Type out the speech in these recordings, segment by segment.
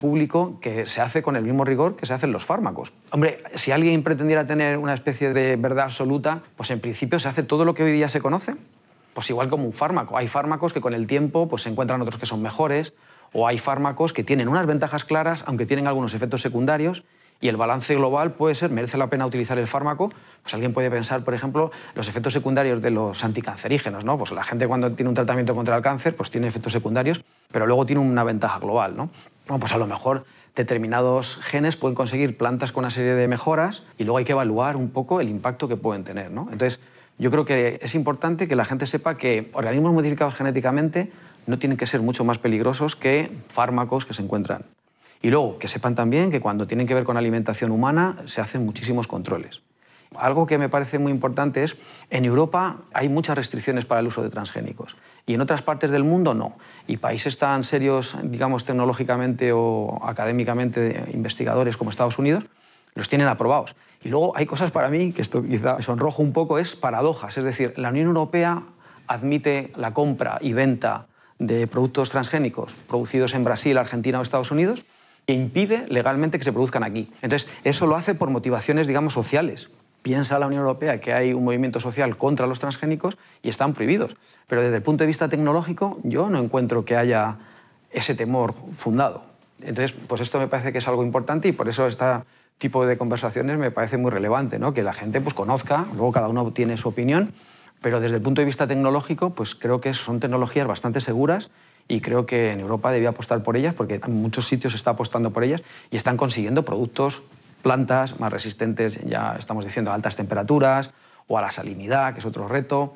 público que se hace con el mismo rigor que se hacen los fármacos. Hombre, si alguien pretendiera tener una especie de verdad absoluta, pues en principio se hace todo lo que hoy día se conoce, pues igual como un fármaco. Hay fármacos que con el tiempo pues, se encuentran otros que son mejores, o hay fármacos que tienen unas ventajas claras, aunque tienen algunos efectos secundarios, y el balance global puede ser, merece la pena utilizar el fármaco. Pues alguien puede pensar, por ejemplo, los efectos secundarios de los anticancerígenos, ¿no? Pues la gente cuando tiene un tratamiento contra el cáncer, pues tiene efectos secundarios, pero luego tiene una ventaja global, ¿no? Bueno, pues a lo mejor determinados genes pueden conseguir plantas con una serie de mejoras y luego hay que evaluar un poco el impacto que pueden tener, ¿no? Entonces, yo creo que es importante que la gente sepa que organismos modificados genéticamente no tienen que ser mucho más peligrosos que fármacos que se encuentran. Y luego, que sepan también que cuando tienen que ver con alimentación humana se hacen muchísimos controles. Algo que me parece muy importante es, en Europa hay muchas restricciones para el uso de transgénicos y en otras partes del mundo no. Y países tan serios, digamos, tecnológicamente o académicamente, investigadores como Estados Unidos, los tienen aprobados. Y luego hay cosas para mí, que esto quizá me sonrojo un poco, es paradojas. Es decir, la Unión Europea admite la compra y venta de productos transgénicos producidos en Brasil, Argentina o Estados Unidos, e impide legalmente que se produzcan aquí. Entonces, eso lo hace por motivaciones, digamos, sociales. Piensa la Unión Europea que hay un movimiento social contra los transgénicos y están prohibidos. Pero desde el punto de vista tecnológico, yo no encuentro que haya ese temor fundado. Entonces, pues esto me parece que es algo importante y por eso este tipo de conversaciones me parece muy relevante, ¿no? Que la gente pues, conozca, luego cada uno tiene su opinión, pero desde el punto de vista tecnológico, pues creo que son tecnologías bastante seguras y creo que en Europa debía apostar por ellas porque en muchos sitios se está apostando por ellas y están consiguiendo productos, plantas más resistentes, ya estamos diciendo, a altas temperaturas o a la salinidad, que es otro reto,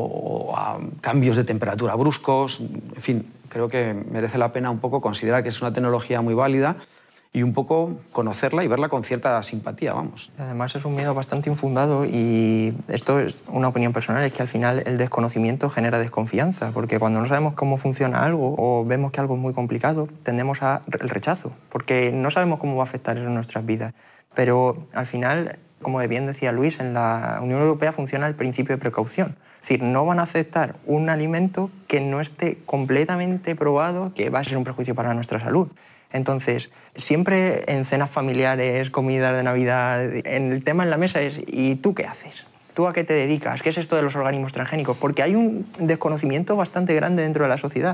o a cambios de temperatura bruscos. En fin, creo que merece la pena un poco considerar que es una tecnología muy válida y un poco conocerla y verla con cierta simpatía, vamos. Además es un miedo bastante infundado y esto es una opinión personal, es que al final el desconocimiento genera desconfianza, porque cuando no sabemos cómo funciona algo o vemos que algo es muy complicado, tendemos al rechazo, porque no sabemos cómo va a afectar eso en nuestras vidas. Pero al final, como bien decía Luis, en la Unión Europea funciona el principio de precaución. Es decir, no van a aceptar un alimento que no esté completamente probado que va a ser un perjuicio para nuestra salud. Entonces, siempre en cenas familiares, comidas de Navidad, el tema en la mesa es ¿y tú qué haces? ¿Tú a qué te dedicas? ¿Qué es esto de los organismos transgénicos? Porque hay un desconocimiento bastante grande dentro de la sociedad.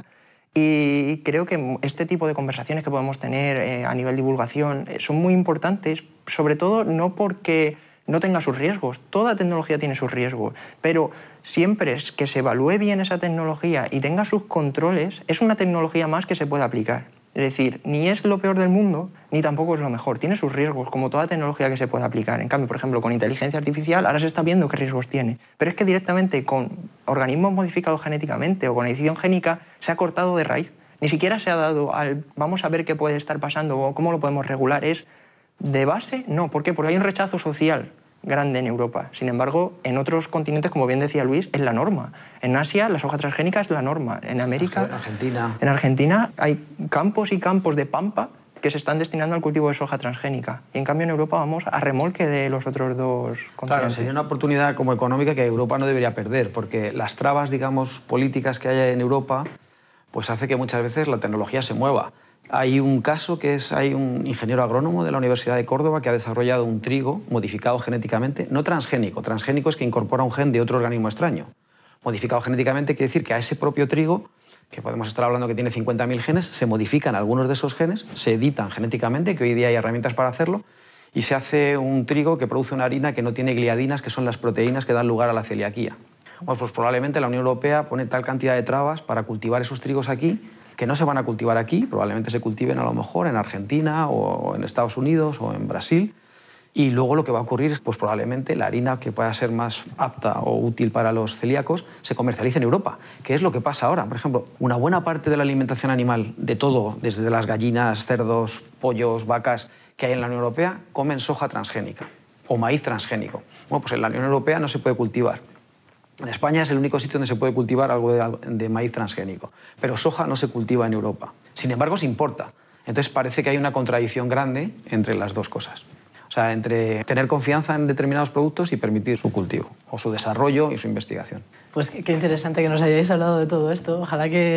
Y creo que este tipo de conversaciones que podemos tener a nivel divulgación son muy importantes, sobre todo no porque no tenga sus riesgos. Toda tecnología tiene sus riesgos, pero siempre es que se evalúe bien esa tecnología y tenga sus controles, es una tecnología más que se puede aplicar. Es decir, ni es lo peor del mundo, ni tampoco es lo mejor. Tiene sus riesgos, como toda tecnología que se puede aplicar. En cambio, por ejemplo, con inteligencia artificial, ahora se está viendo qué riesgos tiene. Pero es que directamente con organismos modificados genéticamente o con edición génica se ha cortado de raíz. Ni siquiera se ha dado al vamos a ver qué puede estar pasando o cómo lo podemos regular. Es de base, no. ¿Por qué? Porque hay un rechazo social grande en Europa. Sin embargo, en otros continentes, como bien decía Luis, es la norma. En Asia, la soja transgénica es la norma. En América... En Argentina hay campos y campos de pampa que se están destinando al cultivo de soja transgénica. Y en cambio en Europa vamos a remolque de los otros dos continentes. Claro, sería una oportunidad como económica que Europa no debería perder, porque las trabas, digamos, políticas que hay en Europa, pues hace que muchas veces la tecnología se mueva. Hay un caso que hay un ingeniero agrónomo de la Universidad de Córdoba que ha desarrollado un trigo modificado genéticamente, no transgénico. Transgénico es que incorpora un gen de otro organismo extraño. Modificado genéticamente quiere decir que a ese propio trigo, que podemos estar hablando que tiene 50.000 genes, se modifican algunos de esos genes, se editan genéticamente, que hoy día hay herramientas para hacerlo, y se hace un trigo que produce una harina que no tiene gliadinas, que son las proteínas que dan lugar a la celiaquía. Bueno, pues probablemente la Unión Europea pone tal cantidad de trabas para cultivar esos trigos aquí, que no se van a cultivar aquí, probablemente se cultiven a lo mejor en Argentina o en Estados Unidos o en Brasil. Y luego lo que va a ocurrir es pues probablemente la harina que pueda ser más apta o útil para los celíacos se comercialice en Europa, que es lo que pasa ahora. Por ejemplo, una buena parte de la alimentación animal, de todo, desde las gallinas, cerdos, pollos, vacas que hay en la Unión Europea, comen soja transgénica o maíz transgénico. Bueno, pues en la Unión Europea no se puede cultivar. En España es el único sitio donde se puede cultivar algo de maíz transgénico, pero soja no se cultiva en Europa. Sin embargo, se importa. Entonces parece que hay una contradicción grande entre las dos cosas. O sea, entre tener confianza en determinados productos y permitir su cultivo, o su desarrollo y su investigación. Pues qué interesante que nos hayáis hablado de todo esto. Ojalá que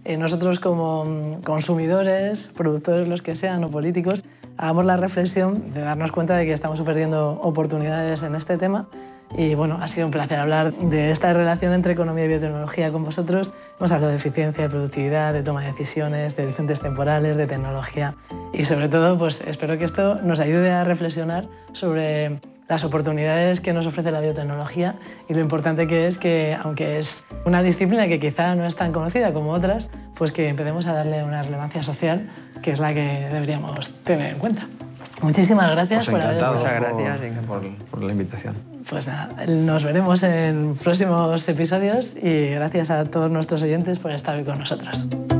nosotros como consumidores, productores, los que sean, o políticos, hagamos la reflexión de darnos cuenta de que estamos perdiendo oportunidades en este tema. Y bueno, ha sido un placer hablar de esta relación entre economía y biotecnología con vosotros. Hemos hablado de eficiencia, de productividad, de toma de decisiones, de horizontes temporales, de tecnología. Y sobre todo, pues espero que esto nos ayude a reflexionar sobre las oportunidades que nos ofrece la biotecnología y lo importante que es que, aunque es una disciplina que quizá no es tan conocida como otras, pues que empecemos a darle una relevancia social, que es la que deberíamos tener en cuenta. Muchísimas gracias pues por haber estado. Muchas gracias por la invitación. Pues nada, nos veremos en próximos episodios y gracias a todos nuestros oyentes por estar hoy con nosotros.